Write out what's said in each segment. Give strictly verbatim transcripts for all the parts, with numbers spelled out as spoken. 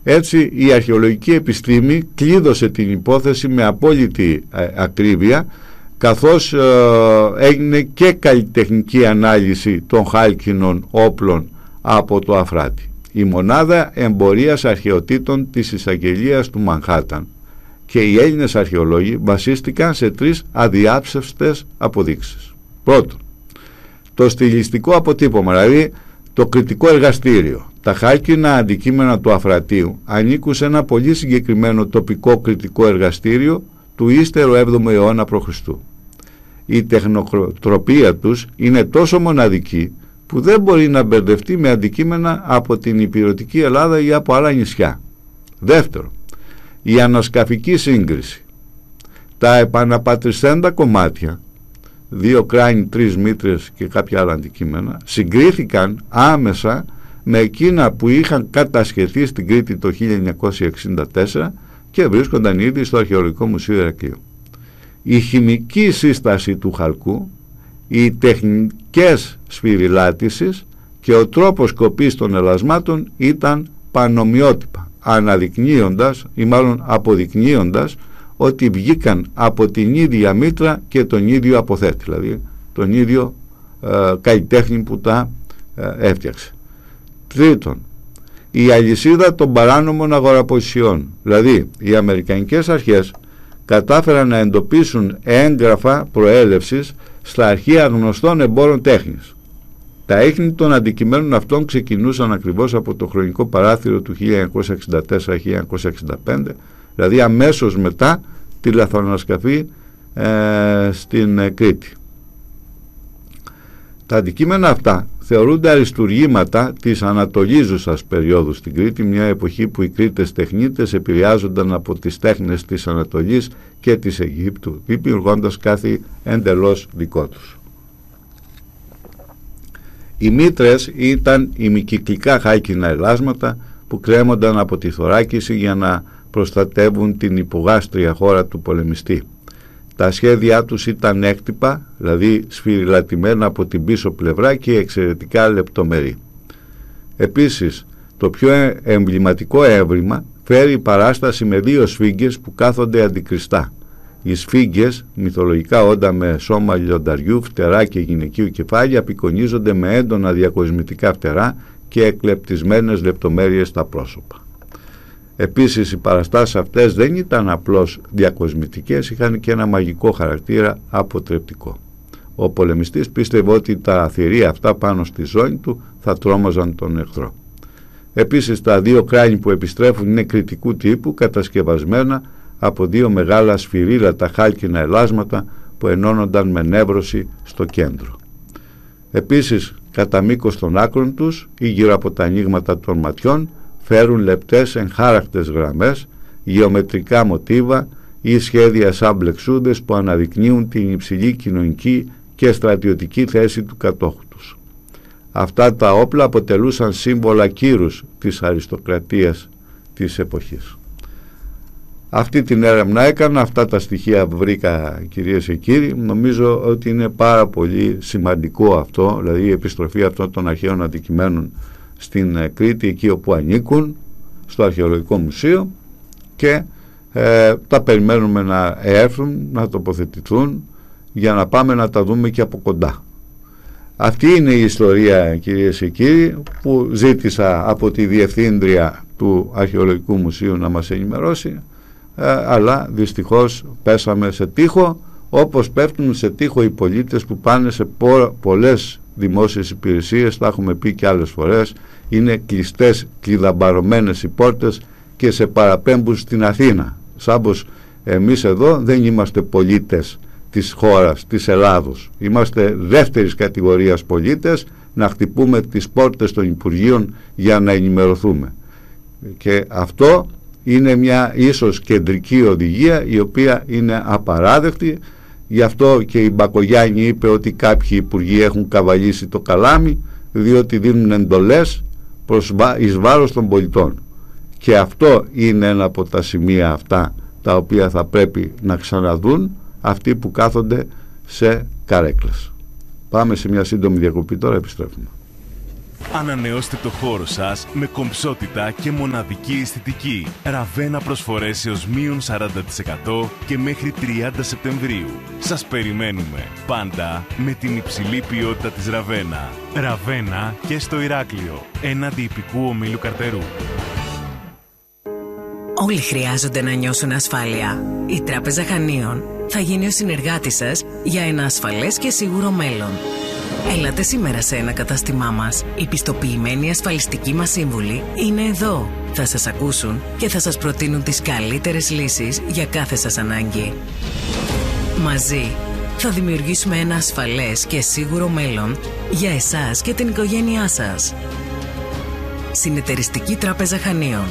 Έτσι η αρχαιολογική επιστήμη κλείδωσε την υπόθεση με απόλυτη ε, ακρίβεια, καθώς ε, έγινε και καλλιτεχνική ανάλυση των χάλκινων όπλων από το Αφράτη, η μονάδα εμπορίας αρχαιοτήτων της εισαγγελίας του Μανχάταν, και οι Έλληνες αρχαιολόγοι βασίστηκαν σε τρεις αδιάψευστες αποδείξεις. Πρώτον, το στιλιστικό αποτύπωμα, δηλαδή το κριτικό εργαστήριο. Τα χάλκινα αντικείμενα του Αφρατίου ανήκουν σε ένα πολύ συγκεκριμένο τοπικό κριτικό εργαστήριο του ύστερου έβδομου αιώνα π.Χ. Η τεχνοτροπία τους είναι τόσο μοναδική που δεν μπορεί να μπερδευτεί με αντικείμενα από την υπηρετική Ελλάδα ή από άλλα νησιά. Δεύτερον, η ανασκαφική σύγκριση. Τα επαναπατριστέντα κομμάτια, δύο κράνη, τρεις μήτρες και κάποια άλλα αντικείμενα, συγκρίθηκαν άμεσα με εκείνα που είχαν κατασχεθεί στην Κρήτη το χίλια εννιακόσια εξήντα τέσσερα και βρίσκονταν ήδη στο Αρχαιολογικό Μουσείο Ηρακλείου. Η χημική σύσταση του χαλκού, οι τεχνικές σφυριλάτησης και ο τρόπος κοπής των ελασμάτων ήταν πανομοιότυπα, αναδεικνύοντας ή μάλλον αποδεικνύοντας ότι βγήκαν από την ίδια μήτρα και τον ίδιο αποθέτη, δηλαδή τον ίδιο ε, καλλιτέχνη που τα ε, έφτιαξε. Τρίτον, η αλυσίδα των παράνομων αγοραπολισιών, δηλαδή οι αμερικανικές αρχές κατάφεραν να εντοπίσουν έγγραφα προέλευσης στα αρχεία γνωστών εμπόρων τέχνης. Τα ίχνη των αντικειμένων αυτών ξεκινούσαν ακριβώς από το χρονικό παράθυρο του χίλια εννιακόσια εξήντα τέσσερα χίλια εννιακόσια εξήντα πέντε, δηλαδή αμέσως μετά τη λαθροανασκαφή ε, στην ε, Κρήτη. Τα αντικείμενα αυτά θεωρούνται αριστουργήματα της ανατολίζουσας περίοδου στην Κρήτη, μια εποχή που οι Κρήτες τεχνίτες επηρεάζονταν από τις τέχνες της Ανατολής και της Αιγύπτου, δημιουργώντας κάτι εντελώς δικό τους. Οι μήτρες ήταν ημικυκλικά χάλκινα ελάσματα που κρέμονταν από τη θωράκιση για να προστατεύουν την υπογάστρια χώρα του πολεμιστή. Τα σχέδιά τους ήταν έκτυπα, δηλαδή σφυριλατημένα από την πίσω πλευρά και εξαιρετικά λεπτομερή. Επίσης, το πιο εμβληματικό έβριμα φέρει παράσταση με δύο σφίγγες που κάθονται αντικριστά. Οι σφίγγες, μυθολογικά όντα με σώμα λιονταριού, φτερά και γυναικείου κεφάλι, απεικονίζονται με έντονα διακοσμητικά φτερά και εκλεπτισμένες λεπτομέρειες στα πρόσωπα. Επίσης, οι παραστάσεις αυτές δεν ήταν απλώς διακοσμητικές, είχαν και ένα μαγικό χαρακτήρα αποτρεπτικό. Ο πολεμιστής πίστευε ότι τα θηρία αυτά πάνω στη ζώνη του θα τρόμαζαν τον εχθρό. Επίσης, τα δύο κράνη που επιστρέφουν είναι κριτικού τύπου, κατασκευασμένα από δύο μεγάλα σφυρίλατα χάλκινα ελάσματα που ενώνονταν με νεύρωση στο κέντρο. Επίσης, κατά μήκος των άκρων τους ή γύρω από τα ανοίγματα των ματιών φέρουν λεπτές εγχάρακτες γραμμές, γεωμετρικά μοτίβα ή σχέδια σαν μπλεξούδες που αναδεικνύουν την υψηλή κοινωνική και στρατιωτική θέση του κατόχου τους. Αυτά τα όπλα αποτελούσαν σύμβολα κύρους της αριστοκρατίας της εποχής. Αυτή την έρευνα έκανα, αυτά τα στοιχεία βρήκα, κυρίες και κύριοι. Νομίζω ότι είναι πάρα πολύ σημαντικό αυτό, δηλαδή η επιστροφή αυτών των αρχαίων αντικειμένων στην Κρήτη, εκεί όπου ανήκουν, στο Αρχαιολογικό Μουσείο, και ε, τα περιμένουμε να έρθουν, να τοποθετηθούν για να πάμε να τα δούμε και από κοντά. Αυτή είναι η ιστορία, κυρίες και κύριοι, που ζήτησα από τη Διευθύντρια του Αρχαιολογικού Μουσείου να μας ενημερώσει, ε, αλλά δυστυχώς πέσαμε σε τείχο, όπως πέφτουν σε τείχο οι πολίτες που πάνε σε πο- πολλές δημόσιες υπηρεσίες. Τα έχουμε πει και άλλες φορές, είναι κλειστές, κλειδαμπαρωμένες οι πόρτες και σε παραπέμπουν στην Αθήνα, σαν πως εμείς εδώ δεν είμαστε πολίτες της χώρας, της Ελλάδος, είμαστε δεύτερης κατηγορίας πολίτες, να χτυπούμε τις πόρτες των Υπουργείων για να ενημερωθούμε. Και αυτό είναι μια ίσως κεντρική οδηγία, η οποία είναι απαράδεκτη. Γι' αυτό και η Μπακογιάννη είπε ότι κάποιοι υπουργοί έχουν καβαλήσει το καλάμι, διότι δίνουν εντολές προς, εις βάρος των πολιτών. Και αυτό είναι ένα από τα σημεία αυτά τα οποία θα πρέπει να ξαναδούν αυτοί που κάθονται σε καρέκλες. Πάμε σε μια σύντομη διακοπή, τώρα επιστρέφουμε. Ανανεώστε το χώρο σας με κομψότητα και μοναδική αισθητική. Ραβένα προσφορές έως μείον σαράντα τοις εκατό και μέχρι τριάντα Σεπτεμβρίου. Σας περιμένουμε πάντα με την υψηλή ποιότητα της Ραβένα. Ραβένα και στο Ηράκλειο, έναντι ιππικού ομίλου Καρτερού. Όλοι χρειάζονται να νιώσουν ασφάλεια. Η Τράπεζα Χανίων θα γίνει ο συνεργάτης σας για ένα ασφαλές και σίγουρο μέλλον. Έλατε σήμερα σε ένα κατάστημά μας. Οι πιστοποιημένοι ασφαλιστικοί μας σύμβουλοι είναι εδώ. Θα σας ακούσουν και θα σας προτείνουν τις καλύτερες λύσεις για κάθε σας ανάγκη. Μαζί θα δημιουργήσουμε ένα ασφαλές και σίγουρο μέλλον για εσάς και την οικογένειά σας. Συνεταιριστική Τράπεζα Χανίων.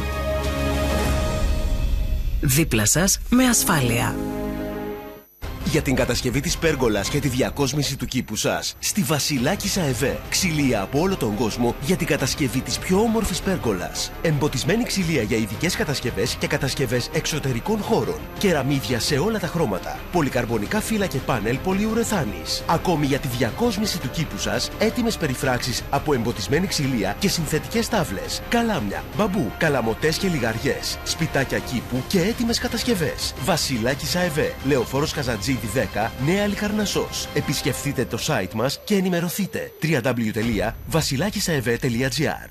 Δίπλα σας με ασφάλεια. Για την κατασκευή της πέργολας και τη διακόσμηση του κήπου σας, στη Βασιλάκισσα ΕΒΕ. Ξυλία από όλο τον κόσμο για την κατασκευή της πιο όμορφης πέργολας. Εμποτισμένη ξυλία για ειδικές κατασκευές και κατασκευές εξωτερικών χώρων. Κεραμίδια σε όλα τα χρώματα. Πολυκαρμπονικά φύλλα και πάνελ πολυουρεθάνης. Ακόμη για τη διακόσμηση του κήπου σας, έτοιμες περιφράξεις από εμποτισμένη ξυλία και συνθετικές τάβλες. Καλάμια, μπαμπού, καλαμοτές και λιγαριές. Σπιτάκια κήπου και έτοιμες κατασκευές. Βασιλάκισσα ΕΒΕ. Λεωφόρος Καζατζή δέκα, Νέα Λικαρνασσός. Επισκεφτείτε το site μας και ενημερωθείτε. double-u double-u double-u τελεία βασιλάκισsaev τελεία gr.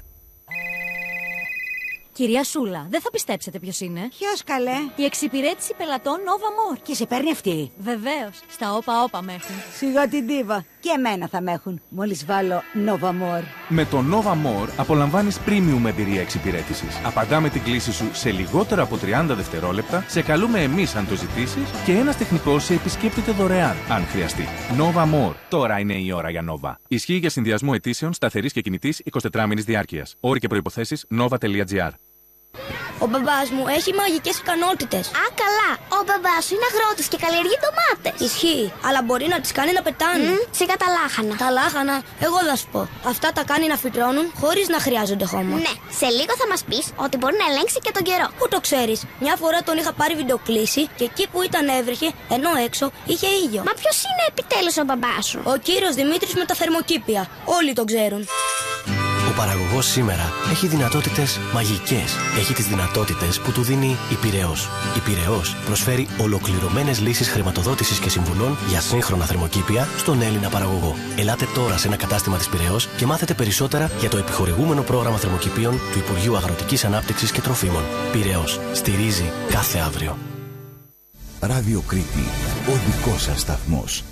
Κυρία Σούλα, δεν θα πιστέψετε ποιος είναι. Ποιος καλέ? Η εξυπηρέτηση πελατών Nova More. Και σε παίρνει αυτή? Βεβαίως. Στα όπα όπα με έχουν. Σιγά την τίβα. Και εμένα θα με έχουν. Μόλις βάλω Nova More. Με το Nova More απολαμβάνεις premium εμπειρία εξυπηρέτησης. Απαντάμε την κλήση σου σε λιγότερο από τριάντα δευτερόλεπτα, σε καλούμε εμείς αν το ζητήσεις και ένας τεχνικός σε επισκέπτεται δωρεάν, αν χρειαστεί. Nova More. Τώρα είναι η ώρα για Nova. Ισχύει για συνδυασμό αιτήσεων σταθερής και κινητής εικοσιτετράμηνης διάρκειας. Όροι και προϋποθέσεις nova τελεία gr. Ο μπαμπάς μου έχει μαγικές ικανότητες. Α, καλά. Ο μπαμπάς σου είναι αγρότης και καλλιεργεί ντομάτες. Ισχύει, αλλά μπορεί να τις κάνει να πετάνε. Mm, σιγά τα λάχανα. Τα λάχανα, εγώ θα σου πω. Αυτά τα κάνει να φυτρώνουν χωρίς να χρειάζονται χώμα. Ναι, σε λίγο θα μας πεις ότι μπορεί να ελέγξει και τον καιρό. Πού το ξέρεις? Μια φορά τον είχα πάρει βιντεοκλήση και εκεί που ήταν έβρεχε, ενώ έξω είχε ήλιο. Μα ποιος είναι επιτέλους ο μπαμπάς σου? Ο κύριος Δημήτρης με τα θερμοκήπια. Όλοι τον ξέρουν. Ο παραγωγός σήμερα έχει δυνατότητες μαγικές. Έχει τις δυνατότητες που του δίνει η Πειραιώς. Η Πειραιώς προσφέρει ολοκληρωμένες λύσεις χρηματοδότησης και συμβουλών για σύγχρονα θερμοκήπια στον Έλληνα παραγωγό. Ελάτε τώρα σε ένα κατάστημα της Πειραιώς και μάθετε περισσότερα για το επιχορηγούμενο πρόγραμμα θερμοκηπίων του Υπουργείου Αγροτικής Ανάπτυξης και Τροφίμων. Πειραιώς. Στηρίζει κάθε αύριο. Ράδιο Κρήτη. Ο δικός σας σταθμός.